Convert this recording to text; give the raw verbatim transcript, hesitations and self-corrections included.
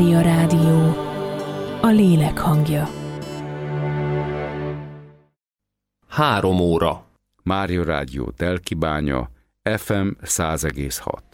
Mária Rádió, a lélek hangja. Három óra. Mária Rádió Telkibánya, ef em száz egész hat.